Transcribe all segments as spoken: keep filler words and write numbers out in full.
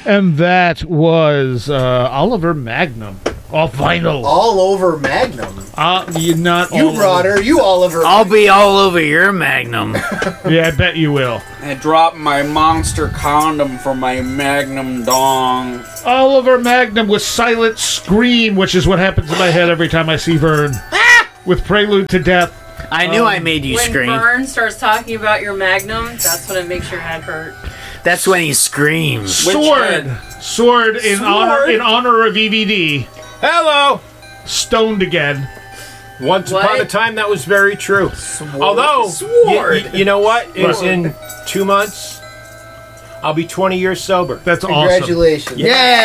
And that was uh, Oliver Magnum. Off vinyl. All over Magnum. Uh, you not You all brought over. her. You Oliver. I'll be all over your Magnum. Yeah, I bet you will. I dropped my monster condom for my Magnum dong. Oliver Magnum with Silent Scream, which is what happens in my head every time I see Vern. With Prelude to Death. I knew Um, I made you When scream. Vern starts talking about your Magnum, that's when it makes your head hurt. That's when he screams. Sword. Sword in Sword? honor in honor of E V D. Hello. Stoned again. Once What? upon a time, that was very true. Although, Sword. You, you know what? Is What? in two months, I'll be twenty years sober. That's awesome. Congratulations.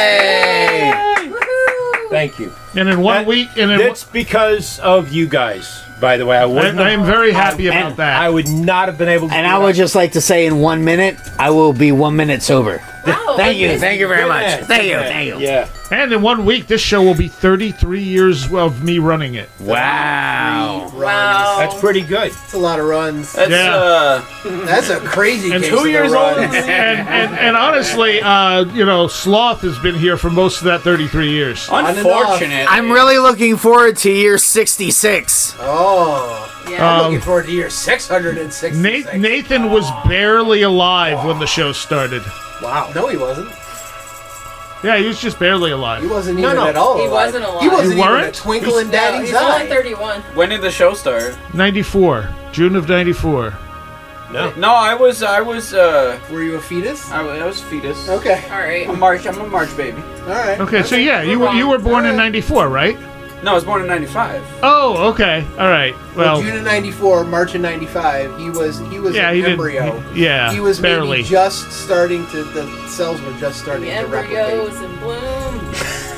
Yay! Thank you. And in one That- week, and in That's because of you guys. By the way, I I, wouldn't. I am very happy And- about that. I would not have been able to. And do I would that. just like to say in one minute, I will be one minute sober. Wow, Thank you. amazing. Thank you very Good much. man, Thank good you. man. Thank you. Yeah. And in one week, this show will be thirty-three years of me running it. Wow. Wow. That's pretty good. That's a lot of runs. That's, Yeah. uh... That's a crazy And case two of the years runs. old. And, and and honestly, uh, you know, Sloth has been here for most of that thirty-three years. Unfortunate. I'm really looking forward to year sixty-six. Oh. Yeah. I'm Um, looking forward to year six hundred sixty-six. Nate, Nathan was barely alive when the show started. Wow. No, he wasn't. Yeah, he was just barely alive. He wasn't No, even no. at all He alive. wasn't alive. He wasn't You even a weren't? twinkle in No, Daddy's he's only eye. thirty-one. When did the show start? ninety-four. June of ninety-four. No. No, I was, I was, uh... Were you a fetus? I, I was a fetus. Okay. All right. I'm a March, I'm a March baby. All right. Okay, so yeah, you We're were you wrong. were born in Alright. ninety-four, right? No, I was born in ninety-five. Oh, okay. All right. Well, Well, June of ninety-four, March of ninety-five. He was he was yeah, an he did. embryo. he- yeah, He was barely. maybe just starting to. The cells were just starting The to replicate. embryos and bloom.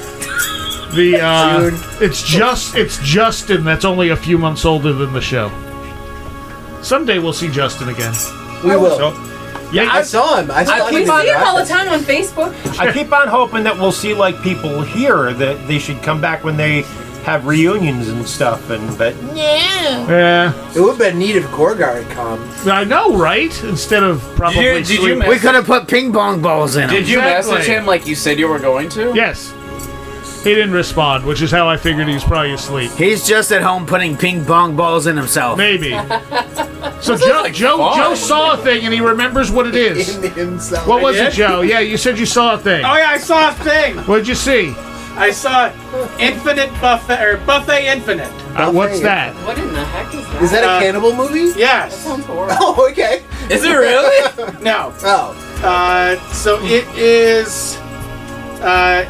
The uh, June. it's just it's Justin that's only a few months older than the show. Someday we'll see Justin again. We will. So, Yeah, I saw him. I saw I, him. we in see him all the practice. time on Facebook. I keep on hoping that we'll see like people here that they should come back when they have reunions and stuff. And but yeah. It would have been neat if Gorgar had come. I know, right? Instead of probably Did you- did you sleep- ma- We could have put ping pong balls in Did them. you Exactly. message him like you said you were going to? Yes. He didn't respond, which is how I figured he was probably asleep. He's just at home putting ping pong balls in himself. Maybe. So Joe, like Joe, fun. Joe saw a thing and he remembers what it is. In himself. What was it, did? Joe? Yeah, you said you saw a thing. Oh yeah, I saw a thing. What'd you see? I saw Infinite Buffet or Buffet Infinite. Uh, what's that? What in the heck is that? Is that a Uh, cannibal movie? That Yes. sounds horrible. Oh, okay. Is it really? No. Oh. Uh, so it is. Uh,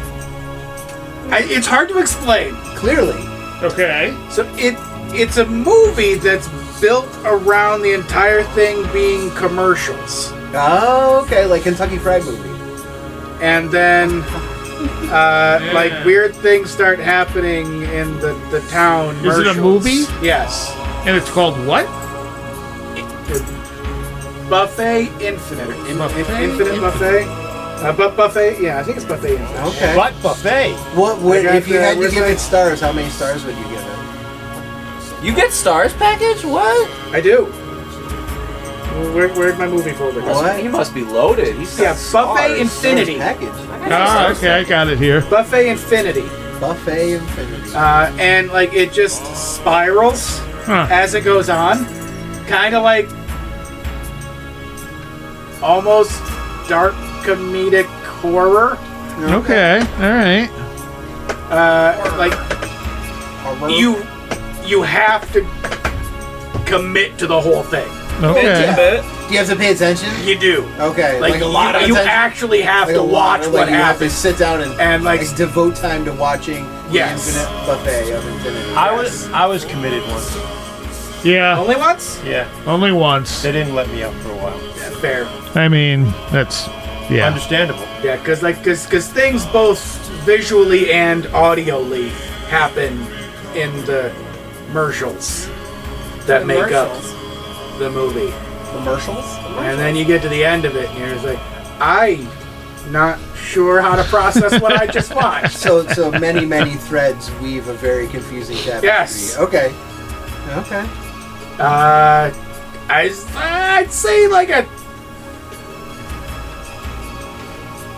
I, it's hard to explain. Clearly. Okay. So it it's a movie that's built around the entire thing being commercials, Oh, okay. Like Kentucky Fried Movie. and then uh, Yeah. like weird things start happening in the the town. Is it a commercials. movie? Yes. And it's called what? Buffet Infinite. In, Buffet? Infinite Buffet. Uh, bu- buffet. Yeah, I think it's Buffet Infinite. Okay. Butt buffet. What would I got if you the- had to where's give my- it stars? How many stars would you give it? You get stars package? What? I do. Where, where'd my movie folder go? What? He must be loaded. He's Yeah, got Buffet stars. Infinity. Stars package. Ah, okay, I got it here. Buffet Infinity. Buffet Infinity. Uh, and like it just spirals Huh. as it goes on, kind of like almost dark comedic horror. Okay, all right. Uh, like Horror. you, you have to commit to the whole thing. Okay. Do you have to pay attention? You do. Okay. Like, Like, a you, lot of you attention? actually have Like to a lot, watch or, like, what you have to happens. sit down and, And, like- like devote time to watching the Yes. infinite buffet of infinity. I was I was committed once. Yeah, Only once? Yeah, only once. they didn't let me out for a while. Yeah, fair. I mean, that's yeah. Understandable. Yeah, because like because because things both visually and audioly happen in the commercials that make up the movie, Commercials? and then you get to the end of it, and you're just like, I not sure how to process what I just watched. So, so many, many threads weave a very confusing tapestry. Yes. Okay. Okay. Uh, I I'd say like a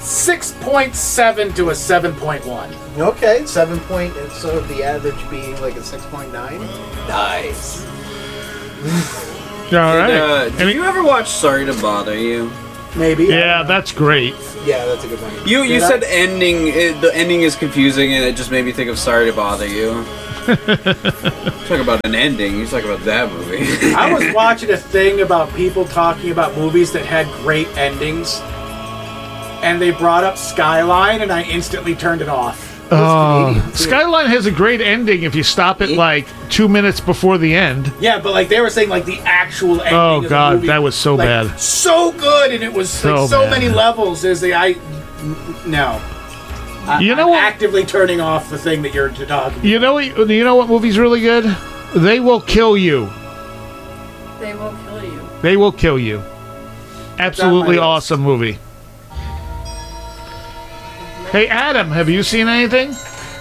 six point seven to a seven point one. Okay, seven point, and so the average being like a six point nine. Nice. All right. Uh, did Any- you ever watch Sorry to Bother You? Maybe. yeah, that's great. Yeah, that's a good one. You you Yeah, said that- ending. It, the ending is confusing, and it just made me think of Sorry to Bother You. Talk about an ending. You talk about that movie. I was watching a thing about people talking about movies that had great endings, and they brought up Skyline, and I instantly turned it off. Oh, Skyline has a great ending if you stop it like two minutes before the end. Yeah, but like they were saying, like the actual ending. Oh, of the God, movie, that was so like, bad. so good, and it was So like so bad. many levels. Is the I no. I, You know I'm what? actively turning off the thing that you're talking. You know, what- you know what movie's really good? They Will Kill You. They will kill you. They Will Kill You. Absolutely list. awesome movie. Hey, Adam, have you seen anything?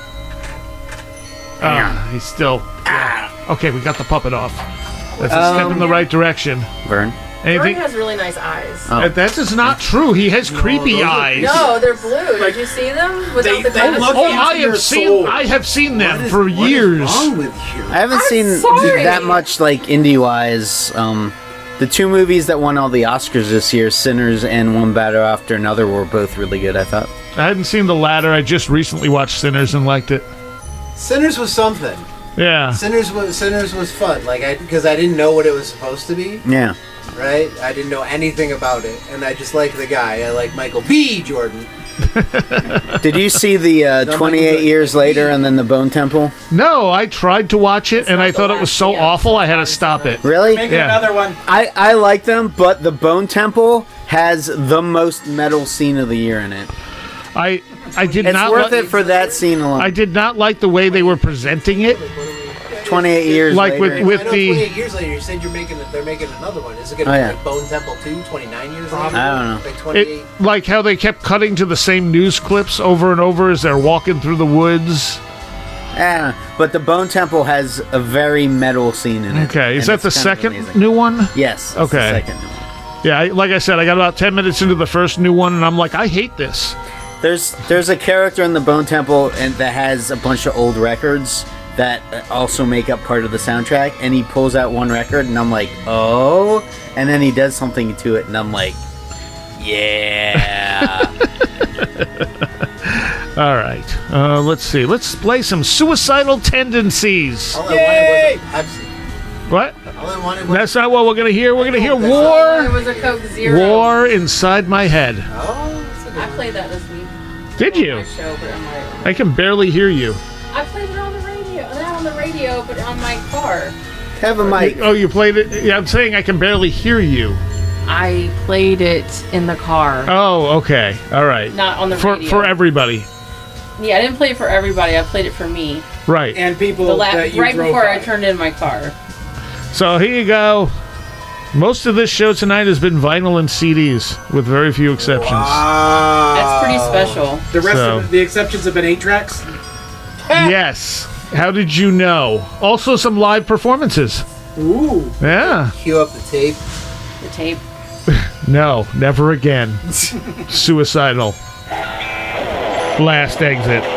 Ah, he's still. Okay, we got the puppet off. That's a step in the right direction. Vern. Vern Anything? has really nice eyes. Oh. Uh, That is not true. He has creepy those are- eyes. No, they're blue. Did you see them without They- the they glasses? look Oh, into I your have seen. soul. I have seen them What is- for what is years. wrong with you? I haven't I'm seen sorry. that much like indie wise. Um, the two movies that won all the Oscars this year, Sinners and One Batter After Another, were both really good. I thought. I hadn't seen the latter. I just recently watched Sinners and liked it. Sinners was something. Yeah. Sinners was Sinners was fun. Like I because I didn't know what it was supposed to be. Yeah. Right? I didn't know anything about it, and I just like the guy. I like Michael B. Jordan. Did you see the uh, No, twenty-eight Michael- years later and then the Bone Temple? No, I tried to watch it and not I the thought it was last so chance. awful I had to stop it. Really? Make Yeah. another one. I I like them, but the Bone Temple has the most metal scene of the year in it. I I did It's not worth li- it for that scene alone. I did not like the way they were presenting it. twenty-eight years Like with- later. with- I know the- twenty-eight years later, you said you're making they're making another one. Is it going to Oh, be yeah. like Bone Temple two, twenty-nine years later? I don't know. Like twenty-eight. It like how they kept cutting to the same news clips over and over as they're walking through the woods. Yeah, but the Bone Temple has a very metal scene in it. Okay, is and that the it's kind of second amazing. new one? Yes. that's the Okay. second new one. Yeah, I, like I said, I got about ten minutes into the first new one and I'm like, I hate this. There's there's a character in the Bone Temple and that has a bunch of old records that also make up part of the soundtrack, and he pulls out one record and I'm like, oh, and then he does something to it and I'm like, yeah. All right, uh, let's see. Let's play some Suicidal Tendencies. All I wanted was a Pepsi. What? All I wanted was That's not what we're gonna hear. We're gonna hear There War, was a Coke Zero. War Inside My Head. Oh, that's a good I one. played that this week. Did On you? my show, but on my, I can barely hear you. I played it on the radio. Not on the radio, but on my car. Have a mic. Oh, you played it? Yeah, I'm saying I can barely hear you. I played it in the car, Oh, okay. All right. not on the For radio. for everybody. Yeah, I didn't play it for everybody. I played it for me. Right. And people The la- that you right drove before by. I turned in my car. So here you go. Most of this show tonight has been vinyl and C Ds, with very few exceptions. That's pretty special. The rest So- of the exceptions have been eight tracks. Yes. How did you know? Also some live performances. Ooh. Yeah. Cue up the tape. The tape. No, never again. Suicidal. Last exit.